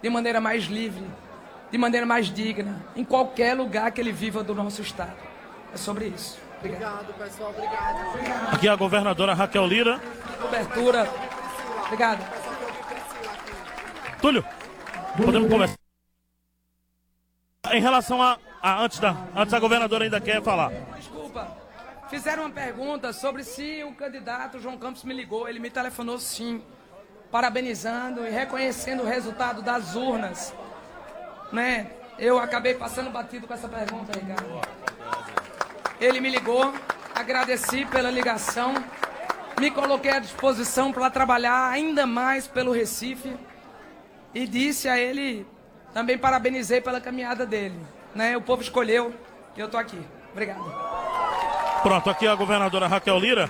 de maneira mais livre, de maneira mais digna, em qualquer lugar que ele viva do nosso estado. É sobre isso. Obrigado, pessoal. Obrigado. Aqui a governadora Raquel Lira. Cobertura. Obrigado. Túlio, podemos conversar? Em relação antes a governadora ainda quer falar. Desculpa. Fizeram uma pergunta sobre se o candidato João Campos me ligou. Ele me telefonou sim, parabenizando e reconhecendo o resultado das urnas. Né? Eu acabei passando batido com essa pergunta, Ricardo. Ele me ligou, agradeci pela ligação, me coloquei à disposição para trabalhar ainda mais pelo Recife e disse a ele, também parabenizei pela caminhada dele. Né? O povo escolheu e eu estou aqui. Obrigado. Pronto, aqui a governadora Raquel Lira.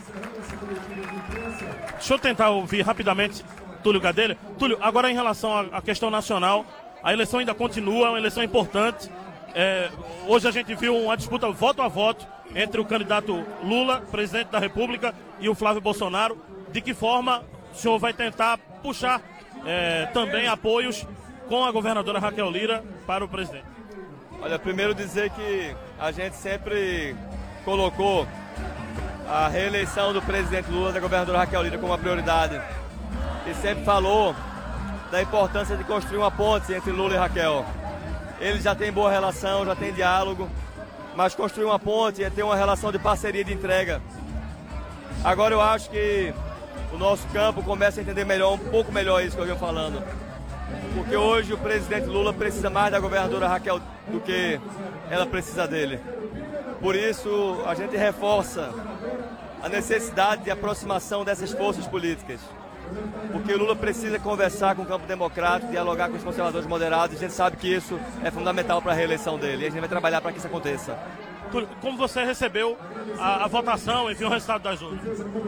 Deixa eu tentar ouvir rapidamente Túlio Gadelha. Túlio, agora em relação à questão nacional, a eleição ainda continua, é uma eleição importante. Hoje a gente viu uma disputa voto a voto entre o candidato Lula, presidente da República, e o Flávio Bolsonaro. De que forma o senhor vai tentar puxar também apoios com a governadora Raquel Lira para o presidente? Olha, primeiro dizer que a gente sempre colocou a reeleição do presidente Lula e da governadora Raquel Lira como uma prioridade. E sempre falou da importância de construir uma ponte entre Lula e Raquel. Eles já têm boa relação, já têm diálogo, mas construir uma ponte é ter uma relação de parceria e de entrega. Agora eu acho que o nosso campo começa a entender melhor, um pouco melhor isso que eu venho falando. Porque hoje o presidente Lula precisa mais da governadora Raquel do que ela precisa dele. Por isso a gente reforça a necessidade de aproximação dessas forças políticas. Porque o Lula precisa conversar com o campo democrático, dialogar com os conservadores moderados. A gente sabe que isso é fundamental para a reeleição dele. E a gente vai trabalhar para que isso aconteça. Como você recebeu a votação, enfim, o resultado das urnas?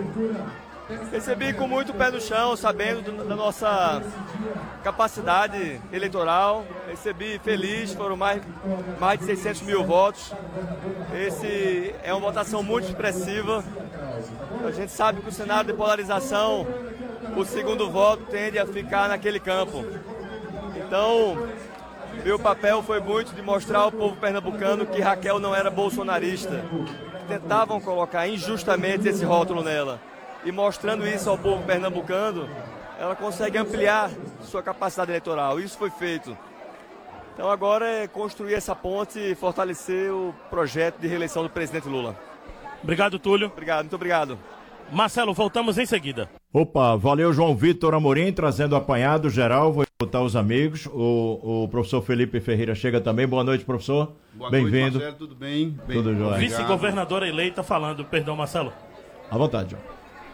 Recebi com muito pé no chão, sabendo da nossa capacidade eleitoral. Recebi feliz, foram mais de 600 mil votos. Esse é uma votação muito expressiva. A gente sabe que o cenário de polarização, o segundo voto tende a ficar naquele campo. Então, meu papel foi muito de mostrar ao povo pernambucano que Raquel não era bolsonarista. Tentavam colocar injustamente esse rótulo nela. E mostrando isso ao povo pernambucano, ela consegue ampliar sua capacidade eleitoral. Isso foi feito. Então agora é construir essa ponte e fortalecer o projeto de reeleição do presidente Lula. Obrigado, Túlio. Obrigado, muito obrigado. Marcelo, voltamos em seguida. Opa, valeu João Vitor Amorim, trazendo o apanhado geral, vou botar os amigos, o professor Felipe Ferreira chega também, boa noite, professor. Boa noite, bem-vindo. Marcelo, tudo bem? Tudo jóia. Vice-governadora eleita falando, perdão, Marcelo. À vontade, João.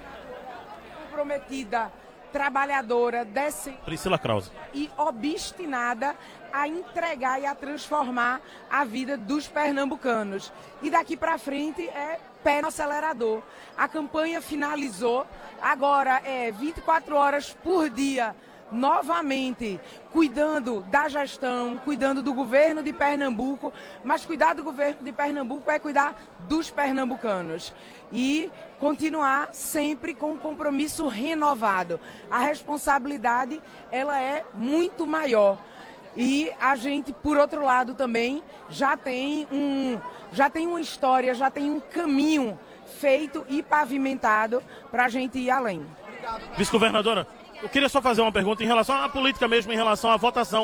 Comprometida, trabalhadora, decente Priscila Krause. e obstinada a entregar e a transformar a vida dos pernambucanos. E daqui para frente é pé no acelerador. A campanha finalizou, agora é 24 horas por dia, novamente cuidando da gestão, cuidando do governo de Pernambuco, mas cuidar do governo de Pernambuco é cuidar dos pernambucanos e continuar sempre com um compromisso renovado. A responsabilidade, ela é muito maior. E a gente, por outro lado, também já tem uma história, já tem um caminho feito e pavimentado para a gente ir além. Vice-governadora, eu queria só fazer uma pergunta em relação à política mesmo, em relação à votação.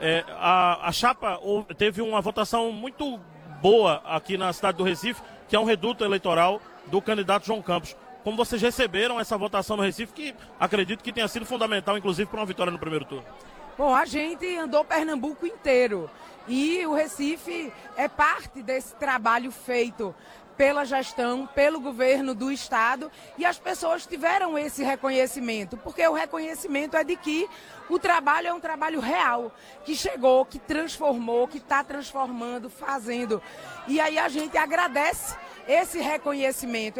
A chapa teve uma votação muito boa aqui na cidade do Recife, que é um reduto eleitoral do candidato João Campos. Como vocês receberam essa votação no Recife, que acredito que tenha sido fundamental, inclusive, para uma vitória no primeiro turno? Bom, a gente andou Pernambuco inteiro e o Recife é parte desse trabalho feito pela gestão, pelo governo do estado, e as pessoas tiveram esse reconhecimento, porque o reconhecimento é de que o trabalho é um trabalho real, que chegou, que transformou, que está transformando, fazendo. E aí a gente agradece esse reconhecimento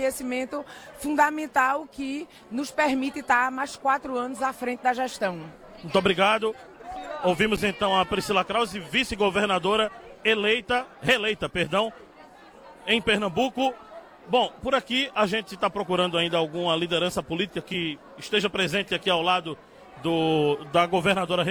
fundamental que nos permite estar mais 4 anos à frente da gestão. Muito obrigado. Ouvimos então a Priscila Krause, vice-governadora reeleita, em Pernambuco. Bom, por aqui a gente está procurando ainda alguma liderança política que esteja presente aqui ao lado da governadora